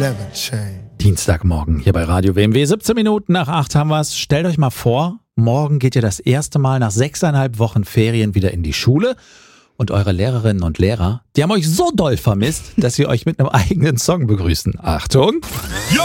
never change. Dienstagmorgen hier bei Radio WMW. 17 Minuten nach 8 haben wir's. Stellt euch mal vor, morgen geht ihr das erste Mal nach 6,5 Wochen Ferien wieder in die Schule. Und eure Lehrerinnen und Lehrer, die haben euch so doll vermisst, dass sie euch mit einem eigenen Song begrüßen. Achtung!